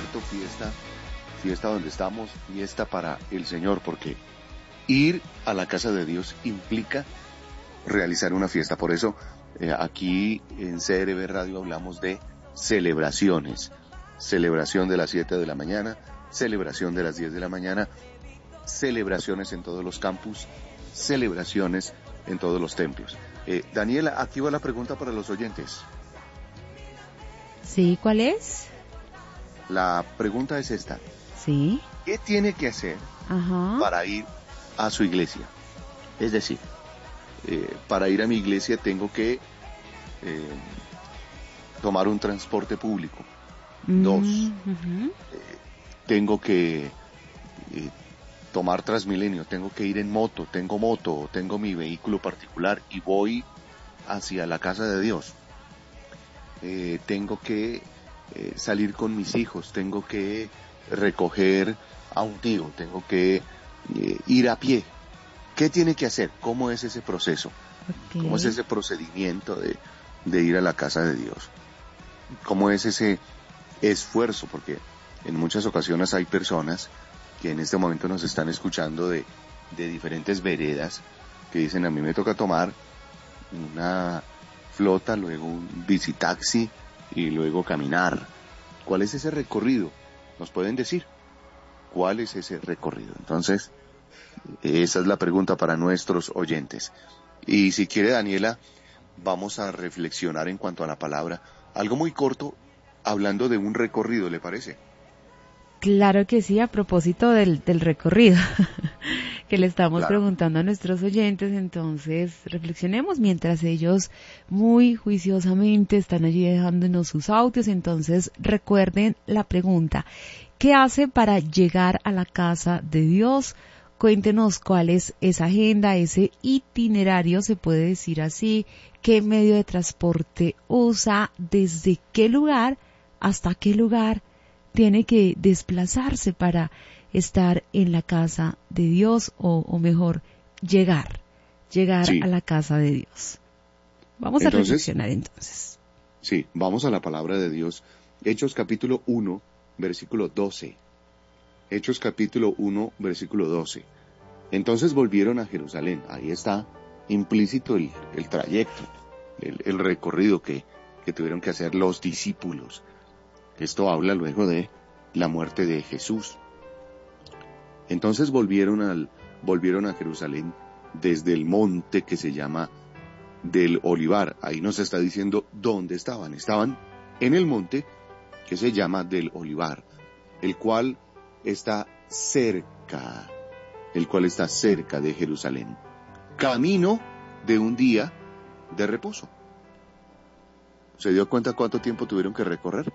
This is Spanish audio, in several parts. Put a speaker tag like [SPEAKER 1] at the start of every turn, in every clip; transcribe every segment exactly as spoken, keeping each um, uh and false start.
[SPEAKER 1] cierto, fiesta, fiesta donde estamos, fiesta para el Señor, porque ir a la casa de Dios implica realizar una fiesta. Por eso eh, aquí en C R B Radio hablamos de celebraciones. Celebración de las siete de la mañana, celebración de las diez de la mañana, celebraciones en todos los campus, celebraciones en todos los templos. Eh, Daniela, aquí va la pregunta para los oyentes.
[SPEAKER 2] Sí, ¿cuál es?
[SPEAKER 1] La pregunta es esta.
[SPEAKER 2] Sí.
[SPEAKER 1] ¿Qué tiene que hacer
[SPEAKER 2] Ajá.
[SPEAKER 1] para ir a su iglesia? Es decir, eh, para ir a mi iglesia tengo que eh, tomar un transporte público.
[SPEAKER 2] Mm,
[SPEAKER 1] Dos,
[SPEAKER 2] uh-huh.
[SPEAKER 1] eh, tengo que eh, tomar Transmilenio, tengo que ir en moto, tengo moto, tengo mi vehículo particular y voy hacia la casa de Dios. Eh, tengo que eh, salir con mis hijos, tengo que recoger a un tío, tengo que eh, ir a pie. ¿Qué tiene que hacer? ¿Cómo es ese proceso?
[SPEAKER 2] Okay.
[SPEAKER 1] ¿Cómo es ese procedimiento de, de ir a la casa de Dios? ¿Cómo es ese esfuerzo? Porque en muchas ocasiones hay personas que en este momento nos están escuchando de, de diferentes veredas que dicen: a mí me toca tomar una flota, luego un bicitaxi y luego caminar. ¿Cuál es ese recorrido? ¿Nos pueden decir cuál es ese recorrido? Entonces, esa es la pregunta para nuestros oyentes. Y si quiere, Daniela, vamos a reflexionar en cuanto a la palabra. Algo muy corto, hablando de un recorrido, ¿le parece?
[SPEAKER 2] Claro que sí, a propósito del, del recorrido que le estamos
[SPEAKER 1] Claro.
[SPEAKER 2] preguntando a nuestros oyentes, entonces reflexionemos mientras ellos muy juiciosamente están allí dejándonos sus audios. Entonces recuerden la pregunta: ¿qué hace para llegar a la casa de Dios? Cuéntenos cuál es esa agenda, ese itinerario, se puede decir así, qué medio de transporte usa, desde qué lugar hasta qué lugar tiene que desplazarse para estar en la casa de Dios, o, o mejor, llegar, llegar
[SPEAKER 1] Sí.
[SPEAKER 2] a la casa de Dios. Vamos
[SPEAKER 1] Entonces,
[SPEAKER 2] a reflexionar entonces.
[SPEAKER 1] Sí, vamos a la palabra de Dios. Hechos capítulo uno, versículo doce. Hechos capítulo uno, versículo doce. Entonces volvieron a Jerusalén. Ahí está implícito el, el trayecto, el, el recorrido que, que tuvieron que hacer los discípulos. Esto habla luego de la muerte de Jesús. Entonces volvieron, al, volvieron a Jerusalén desde el monte que se llama del Olivar. Ahí nos está diciendo dónde estaban. Estaban en el monte que se llama del Olivar, el cual está cerca, el cual está cerca de Jerusalén, camino de un día de reposo. ¿Se dio cuenta cuánto tiempo tuvieron que recorrer?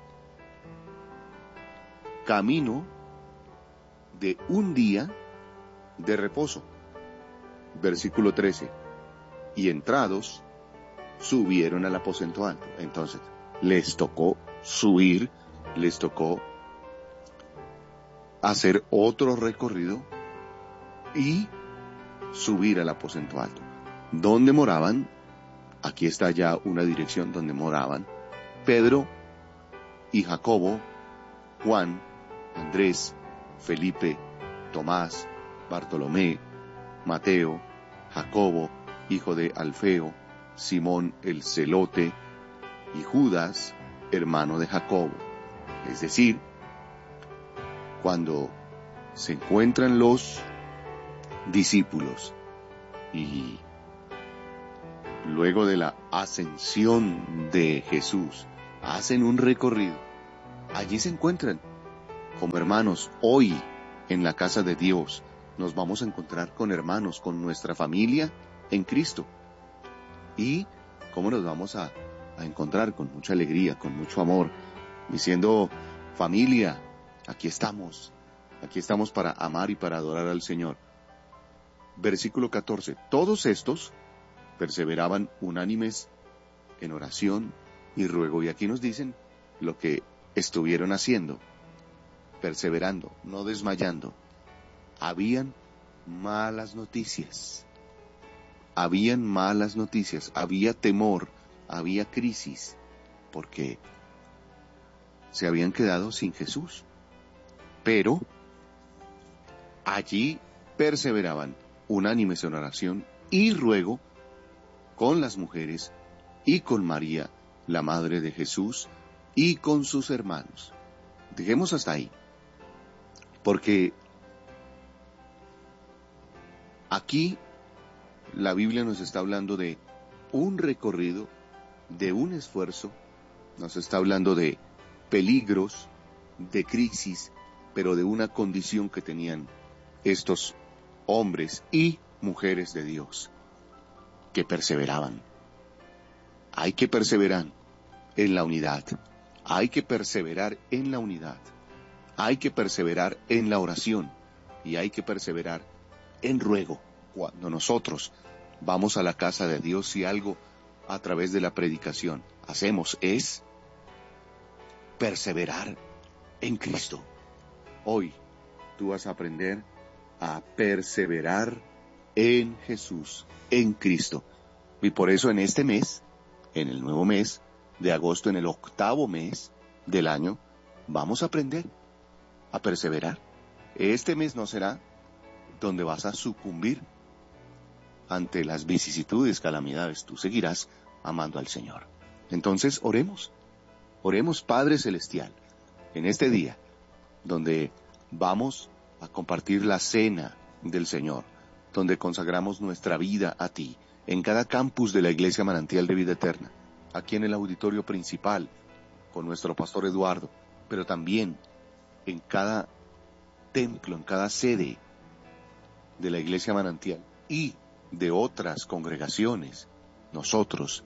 [SPEAKER 1] Camino de un día de reposo. Versículo trece. Y entrados, subieron al aposento alto. Entonces, les tocó subir, les tocó hacer otro recorrido y subir al aposento alto. ¿Dónde moraban? Aquí está ya una dirección donde moraban Pedro y Jacobo, Juan, Andrés, Felipe, Tomás, Bartolomé, Mateo, Jacobo, hijo de Alfeo, Simón el Celote y Judas, hermano de Jacobo. Es decir, cuando se encuentran los discípulos y luego de la ascensión de Jesús hacen un recorrido, allí se encuentran como hermanos. Hoy en la casa de Dios nos vamos a encontrar con hermanos, con nuestra familia en Cristo. ¿Y cómo nos vamos a, a encontrar? Con mucha alegría, con mucho amor, diciendo: familia, aquí estamos, aquí estamos para amar y para adorar al Señor. Versículo catorce. Todos estos perseveraban unánimes en oración y ruego. Y aquí nos dicen lo que estuvieron haciendo: perseverando, no desmayando. Habían malas noticias. Habían malas noticias, había temor, había crisis, porque se habían quedado sin Jesús. pero allí perseveraban unánimes en oración y ruego con las mujeres y con María, la madre de Jesús, y con sus hermanos. Dejemos hasta ahí, porque aquí la Biblia nos está hablando de un recorrido, de un esfuerzo, nos está hablando de peligros, de crisis, pero de una condición que tenían estos hombres y mujeres de Dios, que perseveraban. Hay que perseverar en la unidad, hay que perseverar en la unidad, hay que perseverar en la oración y hay que perseverar en ruego. Cuando nosotros vamos a la casa de Dios, si algo a través de la predicación hacemos es perseverar en Cristo. Hoy tú vas a aprender a perseverar en Jesús, en Cristo. Y por eso en este mes, en el nuevo mes de agosto, en el octavo mes del año, vamos a aprender a perseverar. Este mes no será donde vas a sucumbir ante las vicisitudes, calamidades. Tú seguirás amando al Señor. Entonces oremos, oremos Padre Celestial, en este día donde vamos a compartir la cena del Señor, donde consagramos nuestra vida a ti, en cada campus de la Iglesia Manantial de Vida Eterna, aquí en el auditorio principal, con nuestro pastor Eduardo, pero también en cada templo, en cada sede de la Iglesia Manantial y de otras congregaciones. Nosotros,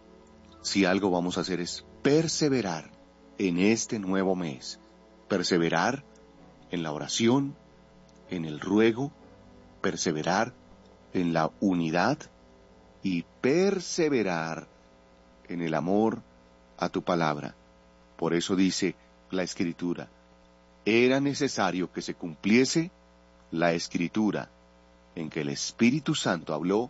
[SPEAKER 1] si algo vamos a hacer es perseverar en este nuevo mes, perseverar en la oración, en el ruego, perseverar en la unidad y perseverar en el amor a tu palabra. Por eso dice la Escritura, era necesario que se cumpliese la Escritura en que el Espíritu Santo habló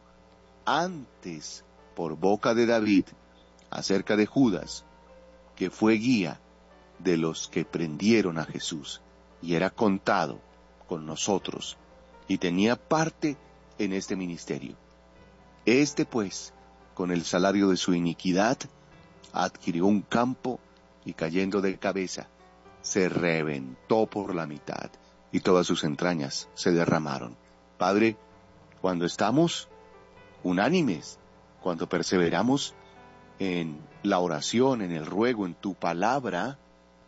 [SPEAKER 1] antes por boca de David acerca de Judas, que fue guía de los que prendieron a Jesús y era contado con nosotros y tenía parte en este ministerio. Este pues, con el salario de su iniquidad, adquirió un campo y cayendo de cabeza, se reventó por la mitad y todas sus entrañas se derramaron. Padre, cuando estamos unánimes, cuando perseveramos en la oración, en el ruego, en tu palabra,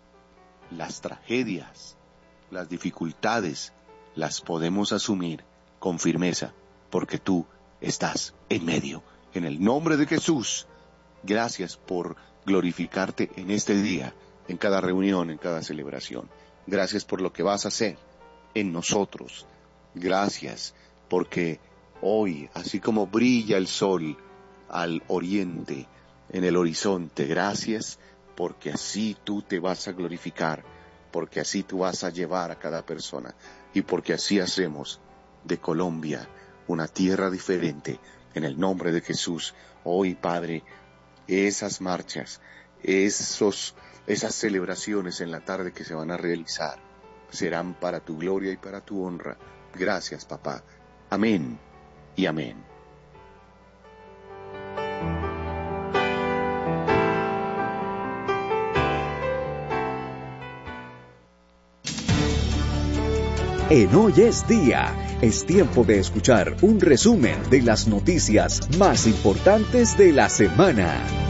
[SPEAKER 1] las tragedias, las dificultades, las podemos asumir con firmeza, porque tú estás en medio. En el nombre de Jesús, gracias por glorificarte en este día, en cada reunión, en cada celebración. Gracias por lo que vas a hacer en nosotros. Gracias porque hoy, así como brilla el sol al oriente, en el horizonte, gracias porque así tú te vas a glorificar, porque así tú vas a llevar a cada persona y porque así hacemos de Colombia una tierra diferente. En el nombre de Jesús, hoy, Padre, esas marchas, esos, esas celebraciones en la tarde que se van a realizar, serán para tu gloria y para tu honra. Gracias, papá. Amén y amén.
[SPEAKER 3] En Hoy es Día, es tiempo de escuchar un resumen de las noticias más importantes de la semana.